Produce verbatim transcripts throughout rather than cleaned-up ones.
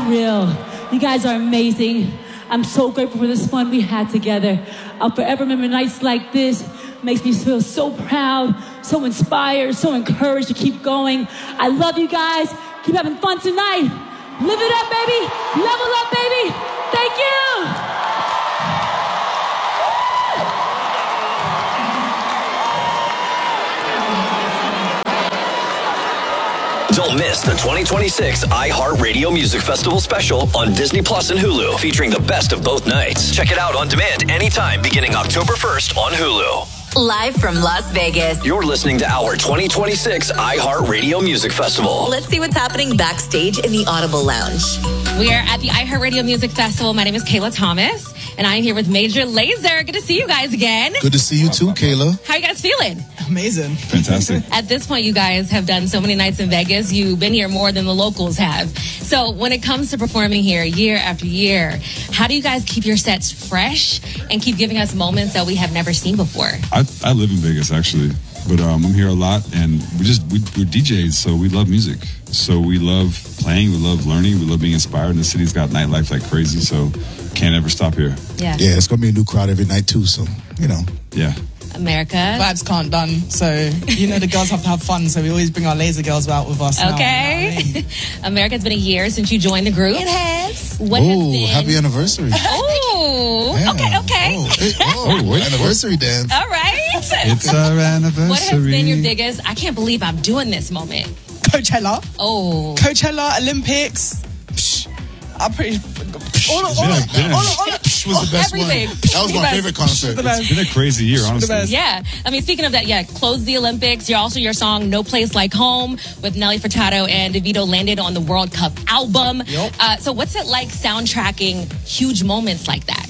real. You guys are amazing. I'm so grateful for this fun we had together. I'll forever remember nights like this. Makes me feel so proud, so inspired, so encouraged to keep going. I love you guys. Keep having fun tonight. Live it up, baby. Level up, baby. Thank you. Don't miss the twenty twenty-six iHeartRadio Music Festival special on Disney Plus and Hulu, featuring the best of both nights. Check it out on demand anytime beginning October first on Hulu. Live from Las Vegas. You're listening to our twenty twenty-six iHeartRadio Music Festival. Let's see what's happening backstage in the Audible Lounge. We are at the iHeartRadio Music Festival. My name is Kayla Thomas, and I'm here with Major Lazer. Good to see you guys again. Good to see you too, Kayla. How are you guys feeling? Amazing. Fantastic. At this point, you guys have done so many nights in Vegas. You've been here more than the locals have. So when it comes to performing here year after year, how do you guys keep your sets fresh and keep giving us moments that we have never seen before? I, I live in Vegas, actually. But um, I'm here a lot, and we just, we, we're D Js, so we love music. So we love playing, we love learning, we love being inspired. And the city's got nightlife like crazy, so can't ever stop here. Yeah. Yeah, it's going to be a new crowd every night, too, so, you know. Yeah. America. Vibes can't done. So, you know, the girls have to have fun. So we always bring our laser girls out with us. Okay. Now, you know what I mean? America, it's been a year since you joined the group. It has. What has Oh, been... happy anniversary. Oh, Yeah. okay, okay. Oh, hey, oh, Oh, wait. anniversary dance. All right. It's our anniversary. What has been your biggest, I can't believe I'm doing this moment? Coachella. Oh. Coachella, Olympics. Psh, I'm pretty... All, all, all, all, all, all, was the best everything. one. That was my favorite concert. It's been a crazy year, honestly. Yeah. I mean, speaking of that, yeah, close the Olympics. You're also your song No Place Like Home with Nelly Furtado and DeVito landed on the World Cup album. Yep. Uh, so what's it like soundtracking huge moments like that?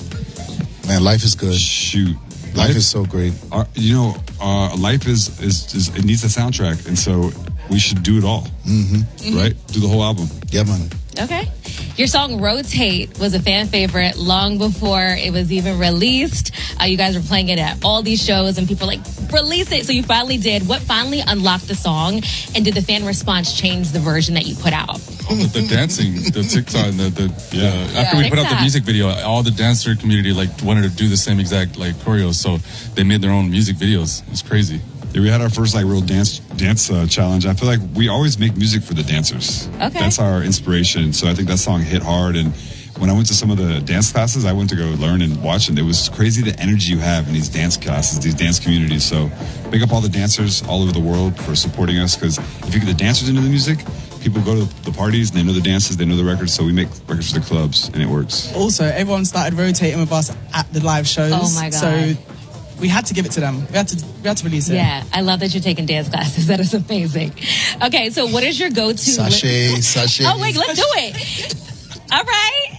Man, life is good. Shoot. Life is so great. Our, you know, uh, life is, is, is, it needs a soundtrack. And so we should do it all. Mm-hmm. Right? Do the whole album. Yeah, man. Okay. Your song Rotate was a fan favorite long before it was even released. Uh, you guys were playing it at all these shows and people were like, release it. So you finally did. What finally unlocked the song? And did the fan response change the version that you put out? Oh, the, the dancing, the TikTok, the, the Yeah. uh, after Yeah. we put out TikTok. the music video, all the dancer community like wanted to do the same exact like choreo, so they made their own music videos. It was crazy. Yeah, we had our first like real dance dance uh, challenge. I feel like we always make music for the dancers. Okay. That's our inspiration. So I think that song hit hard. And when I went to some of the dance classes, I went to go learn and watch, and it was crazy the energy you have in these dance classes, these dance communities. So big up all the dancers all over the world for supporting us, because if you get the dancers into the music, people go to the parties and they know the dances, they know the records. So we make records for the clubs, and it works. Also, everyone started rotating with us at the live shows. Oh, my God. So we had to give it to them. We had to we had to release it. Yeah, I love that you're taking dance classes. That is amazing. Okay, so what is your go-to? Sachet, sachet. Oh, wait, let's do it. All right.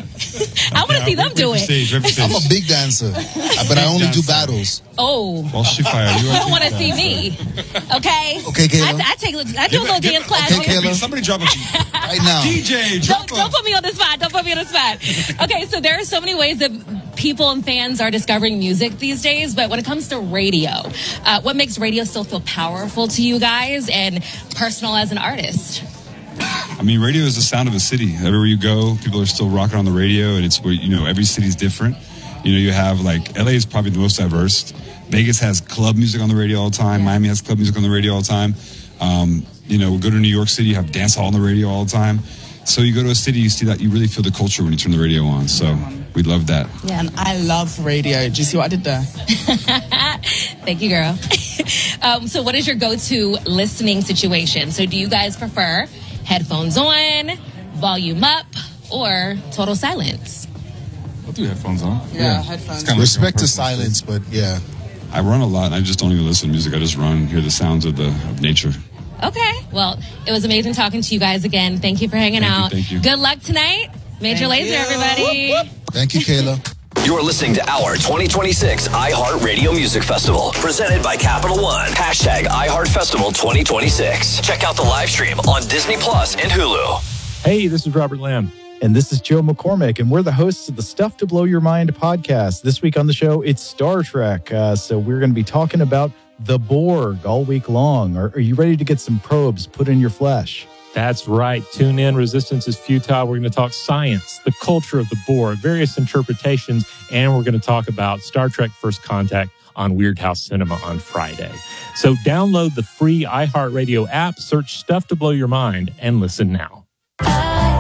I want to see them do it. Stage, every stage. I'm a big dancer, but I only do battles. Oh. Well, she fired. You You don't want to see me. Okay? Okay, Kayla. I, I, take, I do a little dance class. Okay, Kayla. Somebody drop a Right now. D J. Drop Don't, don't put me on the spot. Don't put me on the spot. Okay, so there are so many ways that people and fans are discovering music these days, but when it comes to radio, uh, what makes radio still feel powerful to you guys and personal as an artist? I mean, radio is the sound of a city. Everywhere you go, people are still rocking on the radio, and it's where, you know, every city's different. You know, you have like L A is probably the most diverse. Vegas has club music on the radio all the time. Miami has club music on the radio all the time. Um, you know, we go to New York City, you have dance hall on the radio all the time. So you go to a city, you see that, you really feel the culture when you turn the radio on. So we love that. Yeah, and I love radio. Do you see what I did there? Thank you, girl. um, so what is your go-to listening situation? So do you guys prefer headphones on, volume up, or total silence? I'll do headphones on. Yeah, headphones. It's kinda like Respect your own to personal silence, but yeah. I run a lot, and I just don't even listen to music. I just run, hear the sounds of the of nature. Okay. Well, it was amazing talking to you guys again. Thank you for hanging Thank you, out. thank you. Good luck tonight. Major Thank Lazer, you. everybody. Whoop, whoop. Thank you, Kayla. You're listening to our twenty twenty-six iHeartRadio Music Festival, presented by Capital One. Hashtag iHeartFestival twenty twenty-six. Check out the live stream on Disney Plus and Hulu. Hey, this is Robert Lamb. And this is Joe McCormick, and we're the hosts of the Stuff to Blow Your Mind podcast. This week on the show, it's Star Trek. Uh, so we're going to be talking about the Borg all week long. Are, are you ready to get some probes put in your flesh? That's right. Tune in. Resistance is Futile. We're going to talk science, the culture of the Borg, various interpretations, and we're going to talk about Star Trek First Contact on Weird House Cinema on Friday. So download the free iHeartRadio app, search Stuff to Blow Your Mind, and listen now.